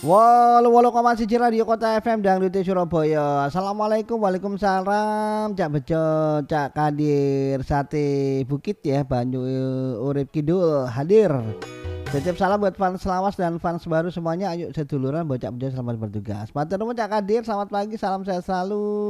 Walu koma siji Radio Kota FM Dangdut Surabaya. Assalamualaikum, waalaikumsalam. Cak Bejo, Cak Kadir, Sate Bukit ya, Banyu Urip Kidul hadir. Titip salam buat fans lawas dan fans baru semuanya. Ayo seduluran buat Cak Bejo, selamat bertugas. Matur nuwun Cak Kadir, selamat pagi, salam sehat selalu.